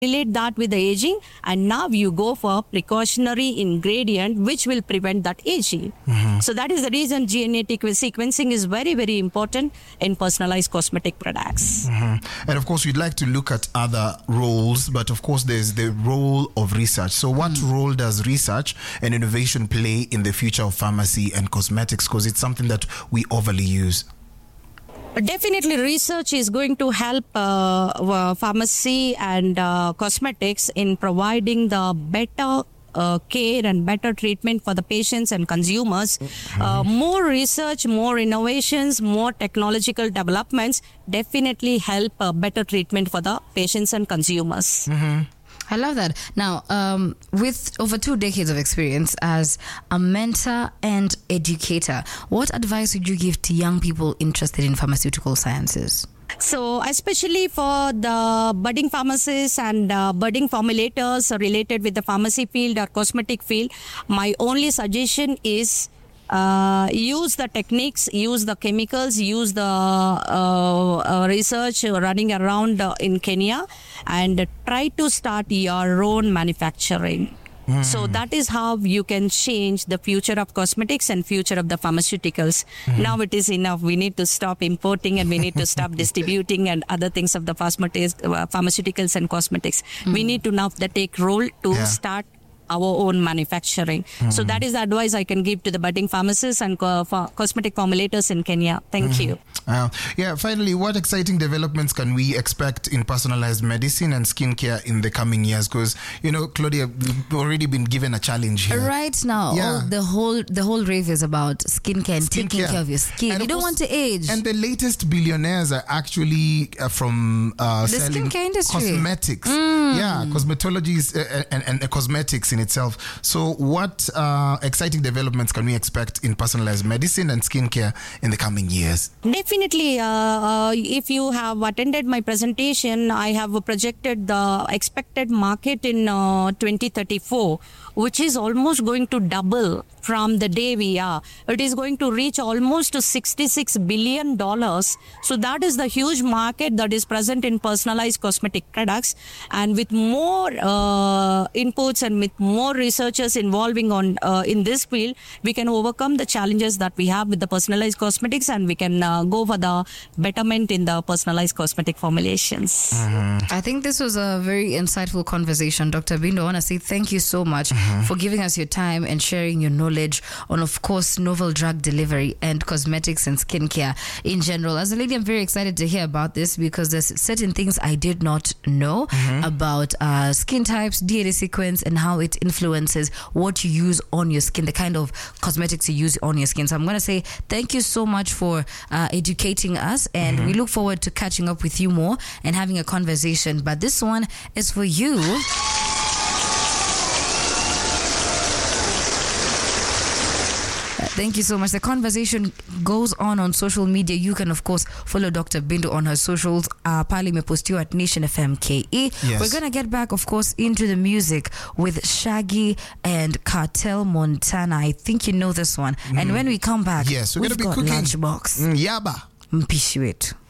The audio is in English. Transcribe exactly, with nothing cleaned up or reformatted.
correlate that with the aging, and now you go for precautionary ingredient which will prevent that aging. Mm-hmm. So that is the reason genetic sequencing is very, very important in personalized cosmetic products. Mm-hmm. And of course, we'd like to look at other roles, but of course, there's the role of research. So what mm-hmm. role does research and innovation play in the future of pharmacy and cosmetics? Because it's something that we overly use. Definitely, research is going to help uh, uh, pharmacy and uh, cosmetics in providing the better uh, care and better treatment for the patients and consumers. Mm-hmm. Uh, more research, more innovations, more technological developments definitely help uh, better treatment for the patients and consumers. Mm-hmm. I love that. Now, um, with over two decades of experience as a mentor and educator, what advice would you give to young people interested in pharmaceutical sciences? So, especially for the budding pharmacists and uh, budding formulators related with the pharmacy field or cosmetic field, my only suggestion is Uh, use the techniques, use the chemicals, use the uh, uh, research running around uh, in Kenya, and try to start your own manufacturing. Mm. So that is how you can change the future of cosmetics and future of the pharmaceuticals. Mm. Now it is enough. We need to stop importing and we need to stop distributing and other things of the pharmaceuticals and cosmetics. Mm. We need to now take role to yeah. start our own manufacturing. Mm-hmm. So that is the advice I can give to the budding pharmacists and co- for cosmetic formulators in Kenya. Thank mm-hmm. you. Uh, yeah, finally, what exciting developments can we expect in personalized medicine and skincare in the coming years? Because, you know, Claudia, we've already been given a challenge here. Right now, yeah. all, the whole the whole rave is about skincare and skincare. Taking care of your skin. And you don't course, want to age. And the latest billionaires are actually uh, from uh, the selling skincare industry. Cosmetics. Mm. Yeah, cosmetology is, uh, and, and uh, cosmetics in itself. So what uh, exciting developments can we expect in personalized medicine and skincare in the coming years? Definitely. Uh, uh, if you have attended my presentation, I have projected the expected market in uh, twenty thirty-four, which is almost going to double from the day we are. It is going to reach almost to sixty-six billion dollars. So that is the huge market that is present in personalized cosmetic products. And with more uh, inputs and with more researchers involving on uh, in this field, we can overcome the challenges that we have with the personalized cosmetics, and we can uh, go for the betterment in the personalized cosmetic formulations. Mm-hmm. I think this was a very insightful conversation, Doctor Bindo. I want to say thank you so much mm-hmm. for giving us your time and sharing your knowledge on, of course, novel drug delivery and cosmetics and skincare in general. As a lady, I'm very excited to hear about this because there's certain things I did not know mm-hmm. about uh, skin types, D N A sequence, and how it influences what you use on your skin, the kind of cosmetics you use on your skin. So I'm going to say thank you so much for uh, educating us, and mm-hmm. we look forward to catching up with you more and having a conversation. But this one is for you. Thank you so much. The conversation goes on on social media. You can, of course, follow Doctor Bindo on her socials. Uh, Pali mepostiwa at Nation F M K E. Yes. We're going to get back, of course, into the music with Shaggy and Cartel Montana. I think you know this one. Mm. And when we come back, yes, we're we've gonna be got cooking Lunchbox. Mm, yaba. Mpishi wetu.